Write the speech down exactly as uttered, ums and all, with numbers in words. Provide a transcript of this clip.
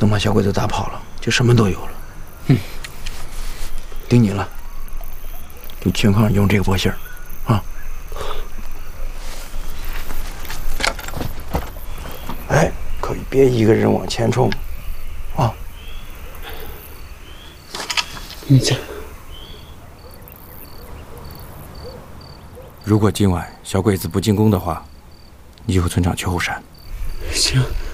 等把小鬼子打跑了，就什么都有了。嗯，盯你了，你全靠用这个薄信儿，啊！哎，可别一个人往前冲，啊！ 你这， 如果今晚小鬼子不进攻的话，你就和村长去后山。 行。